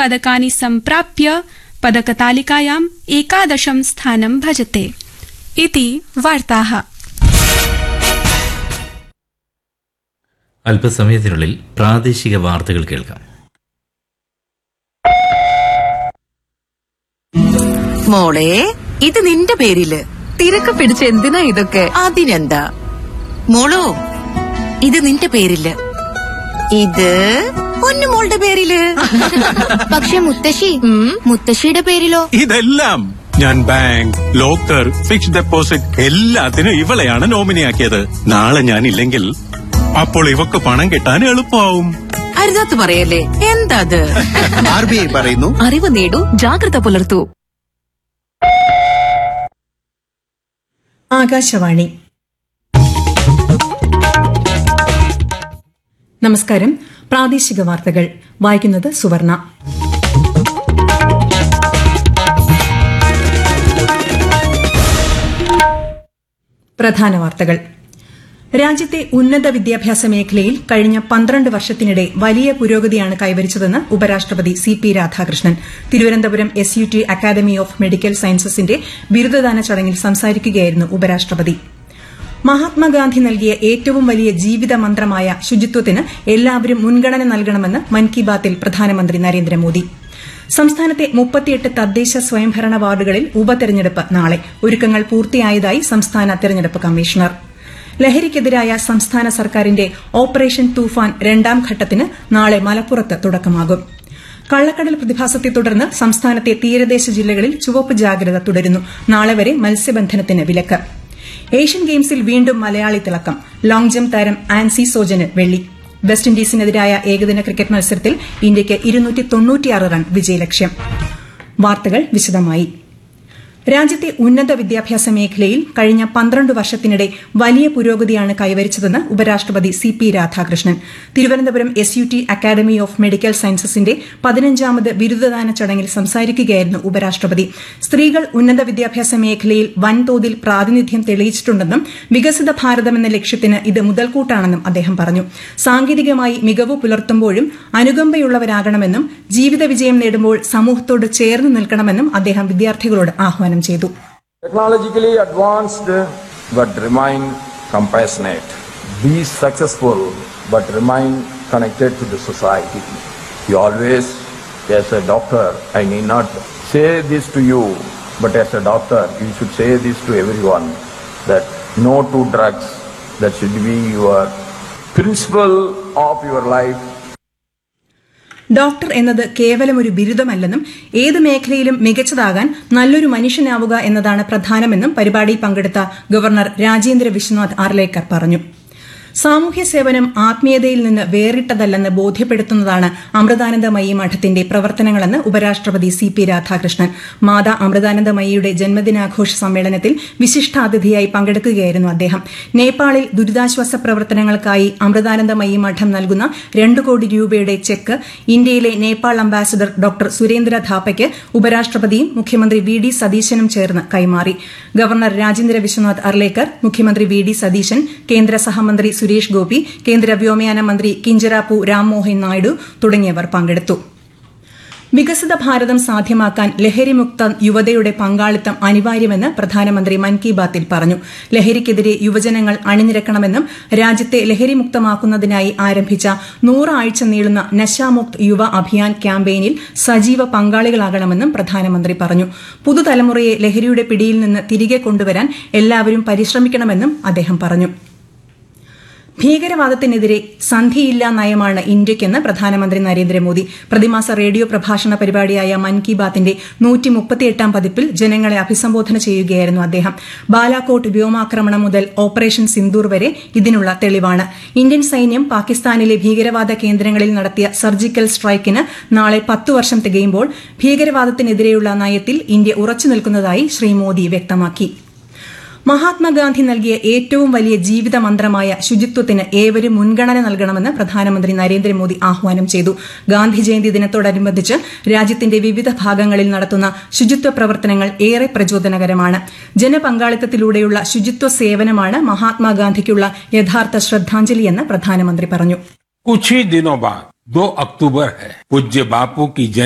पदकानि सम्प्राप्य पदकतालिकायाम् 11 स्थानं भजते इति वार्ताः। അല്പസമയത്തിനുള്ളിൽ പ്രാദേശിക വാർത്തകൾ കേൾക്കാം. മോളെ, ഇത് നിന്റെ പേരില്. തിരക്ക് പിടിച്ച് എന്തിനാ ഇതൊക്കെ? അതിനെന്താ മോളോ, ഇത് നിന്റെ പേരില്. ഇത് പൊന്നുമോളുടെ പേരില്. പക്ഷെ മുത്തശ്ശിയുടെ പേരിലോ? ഇതെല്ലാം ഞാൻ ബാങ്ക്, ലോക്കർ, ഫിക്സ്ഡ് ഡെപ്പോസിറ്റ് എല്ലാത്തിനും ഇവളെയാണ് നോമിനിയാക്കിയത്. നാളെ ഞാൻ ഇല്ലെങ്കിൽ അപ്പോൾ ഇവക്ക് പണം കിട്ടാൻ എളുപ്പമാവും. അരുതാത്ത് പറയല്ലേ. എന്താ അത്? RBI പറയുന്നു, അറിവ് നേടൂ, ജാഗ്രത പുലർത്തൂ. ആകാശവാണി. നമസ്കാരം. പ്രാദേശിക വാർത്തകൾ വായിക്കുന്നത് സുവർണ. പ്രധാന വാർത്തകൾ. രാജ്യത്തെ ഉന്നത വിദ്യാഭ്യാസ മേഖലയിൽ കഴിഞ്ഞ 12 വർഷത്തിനിടെ വലിയ പുരോഗതിയാണ് കൈവരിച്ചതെന്ന് ഉപരാഷ്ട്രപതി CP Radhakrishnan. Thiruvananthapuram SUT academy of medical സയൻസസിന്റെ ബിരുദദാന ചടങ്ങിൽ സംസാരിക്കുകയായിരുന്നു ഉപരാഷ്ട്രപതി. മഹാത്മാഗാന്ധി നൽകിയ ഏറ്റവും വലിയ ജീവിത മന്ത്രമായ ശുചിത്വത്തിന് എല്ലാവരും മുൻഗണന നൽകണമെന്ന് മൻ കി ബാത്തിൽ പ്രധാനമന്ത്രി നരേന്ദ്രമോദി. സംസ്ഥാനത്തെ 38 തദ്ദേശ സ്വയംഭരണ വാർഡുകളിൽ ഉപതെരഞ്ഞെടുപ്പ് നാളെ. ഒരുക്കങ്ങൾ പൂർത്തിയായതായി സംസ്ഥാന തെരഞ്ഞെടുപ്പ് കമ്മീഷണർ. ലഹരിക്കെതിരായ സംസ്ഥാന സർക്കാരിന്റെ ഓപ്പറേഷൻ തൂഫാൻ 2ാം ഘട്ടത്തിന് നാളെ മലപ്പുറത്ത് തുടക്കമാകും. കള്ളക്കടൽ പ്രതിഭാസത്തെ തുടർന്ന് സംസ്ഥാനത്തെ തീരദേശ ജില്ലകളിൽ ചുവപ്പ് ജാഗ്രത തുടരുന്നു. നാളെ വരെ മത്സ്യബന്ധനത്തിന് വിലക്ക്. ഏഷ്യൻ ഗെയിംസിൽ വീണ്ടും മലയാളി തിളക്കം. ലോങ് ജംപ് താരം ആൻസി സോജന് വെള്ളി. വെസ്റ്റ് ഇൻഡീസിനെതിരായ ഏകദിന ക്രിക്കറ്റ് മത്സരത്തിൽ ഇന്ത്യയ്ക്ക് 296 റൺ വിജയലക്ഷ്യം. വാർത്തകൾ വിശദമായി. രാജ്യത്തെ ഉന്നത വിദ്യാഭ്യാസ മേഖലയിൽ കഴിഞ്ഞ 12 വർഷത്തിനിടെ വലിയ പുരോഗതിയാണ് കൈവരിച്ചതെന്ന് ഉപരാഷ്ട്രപതി CP Radhakrishnan. Thiruvananthapuram SUT academy of medical സയൻസസിന്റെ 15ാമത് ബിരുദദാന ചടങ്ങിൽ സംസാരിക്കുകയായിരുന്നു ഉപരാഷ്ട്രപതി. സ്ത്രീകൾ ഉന്നത വിദ്യാഭ്യാസ മേഖലയിൽ വൻതോതിൽ പ്രാതിനിധ്യം തെളിയിച്ചിട്ടുണ്ടെന്നും വികസിത ഭാരതമെന്ന ലക്ഷ്യത്തിന് ഇത് മുതൽക്കൂട്ടാണെന്നും അദ്ദേഹം പറഞ്ഞു. സാങ്കേതികമായി മികവ് പുലർത്തുമ്പോഴും അനുകമ്പയുള്ളവരാകണമെന്നും ജീവിത വിജയം നേടുമ്പോൾ സമൂഹത്തോട് ചേർന്ന് നിൽക്കണമെന്നും അദ്ദേഹം വിദ്യാർത്ഥികളോട് ആഹ്വാനം ചെയ്തു. Technologically advanced but remain compassionate. Be successful but remain connected to the society. You always, as a doctor, I need not say this to you, but as a doctor, you should say this to everyone, that no to drugs. That should be your principle of your life. Doctor എന്നത് കേവലം ഒരു ബിരുദമല്ലെന്നും ഏത് മേഖലയിലും മികച്ചതാകാൻ നല്ലൊരു മനുഷ്യനാവുക എന്നതാണ് പ്രധാനമെന്നും പരിപാടിയിൽ പങ്കെടുത്ത governor Rajendra Vishwanath Arlekar പറഞ്ഞു. സാമൂഹ്യ സേവനം ആത്മീയതയിൽ നിന്ന് വേറിട്ടതല്ലെന്ന് ബോധ്യപ്പെടുത്തുന്നതാണ് അമൃതാനന്ദമയി മഠത്തിന്റെ പ്രവർത്തനങ്ങളെന്ന് ഉപരാഷ്ട്രപതി CP രാധാകൃഷ്ണൻ. മാതാ അമൃതാനന്ദമയിയുടെ ജന്മദിനാഘോഷ സമ്മേളനത്തിൽ വിശിഷ്ടാതിഥിയായി പങ്കെടുക്കുകയായിരുന്നു അദ്ദേഹം. നേപ്പാളിൽ ദുരിതാശ്വാസ പ്രവർത്തനങ്ങൾക്കായി അമൃതാനന്ദമയി മഠം നൽകുന്ന 2 കോടി രൂപയുടെ ചെക്ക് ഇന്ത്യയിലെ നേപ്പാൾ അംബാസിഡർ ഡോക്ടർ സുരേന്ദ്ര ധാപ്പയ്ക്ക് ഉപരാഷ്ട്രപതിയും മുഖ്യമന്ത്രി VD സതീശനും ചേർന്ന് കൈമാറി. ഗവർണർ രാജേന്ദ്ര വിശ്വനാഥ് അർലേക്കർ, മുഖ്യമന്ത്രി VD സതീശൻ, കേന്ദ്ര സഹമന്ത്രി സുരേഷ് ഗോപി, കേന്ദ്ര വ്യോമയാന മന്ത്രി കിഞ്ചരാപ്പു രാംമോഹൻ നായിഡു തുടങ്ങിയവർ പങ്കെടുത്തു. വികസിത ഭാരതം സാധ്യമാക്കാൻ ലഹരിമുക്ത യുവതയുടെ പങ്കാളിത്തം അനിവാര്യമെന്ന് പ്രധാനമന്ത്രി മൻ കി ബാത്തിൽ പറഞ്ഞു. ലഹരിക്കെതിരെ യുവജനങ്ങൾ അണിനിരക്കണമെന്നും രാജ്യത്തെ ലഹരിമുക്തമാക്കുന്നതിനായി ആരംഭിച്ച 100 ആഴ്ച നീളുന്ന നശാമുക്ത് യുവ അഭിയാൻ ക്യാമ്പയിനിൽ സജീവ പങ്കാളികളാകണമെന്നും പ്രധാനമന്ത്രി പറഞ്ഞു. പുതുതലമുറയെ ലഹരിയുടെ പിടിയിൽ നിന്ന് തിരികെ കൊണ്ടുവരാൻ എല്ലാവരും പരിശ്രമിക്കണമെന്നും അദ്ദേഹം പറഞ്ഞു. ഭീകരവാദത്തിനെതിരെ സന്ധിയില്ലാ നയമാണ് ഇന്ത്യയ്ക്കെന്ന് പ്രധാനമന്ത്രി നരേന്ദ്രമോദി. പ്രതിമാസ റേഡിയോ പ്രഭാഷണ പരിപാടിയായ മൻ കി ബാത്തിന്റെ 138ാം പതിപ്പിൽ ജനങ്ങളെ അഭിസംബോധന ചെയ്യുകയായിരുന്നു അദ്ദേഹം. ബാലാകോട്ട് വ്യോമാക്രമണം മുതൽ ഓപ്പറേഷൻ സിന്ദൂർ വരെ ഇതിനുള്ള തെളിവാണ്. ഇന്ത്യൻ സൈന്യം പാകിസ്ഥാനിലെ ഭീകരവാദ കേന്ദ്രങ്ങളിൽ നടത്തിയ സർജിക്കൽ സ്ട്രൈക്കിന് നാളെ 10 വർഷം തികയുമ്പോൾ ഭീകരവാദത്തിനെതിരെയുള്ള നയത്തിൽ ഇന്ത്യ ഉറച്ചു നിൽക്കുന്നതായി ശ്രീ മോദി വ്യക്തമാക്കി. മഹാത്മാഗാന്ധി നൽകിയ ഏറ്റവും വലിയ ജീവിത മന്ത്രമായ ശുചിത്വത്തിന് ഏവരും മുൻഗണന നൽകണമെന്ന് പ്രധാനമന്ത്രി നരേന്ദ്രമോദി ആഹ്വാനം ചെയ്തു. ഗാന്ധി ജയന്തി ദിനത്തോടനുബന്ധിച്ച് രാജ്യത്തിന്റെ വിവിധ ഭാഗങ്ങളിൽ നടത്തുന്ന ശുചിത്വ പ്രവർത്തനങ്ങൾ ഏറെ പ്രചോദനകരമാണ്. ജനപങ്കാളിത്തത്തിലൂടെയുള്ള ശുചിത്വ സേവനമാണ് മഹാത്മാഗാന്ധിക്കുള്ള യഥാർത്ഥ ശ്രദ്ധാഞ്ജലിയെന്ന് പ്രധാനമന്ത്രി പറഞ്ഞു. कुछ ही दिनों बाद 2 अक्टूबर है. पूज्य बापू की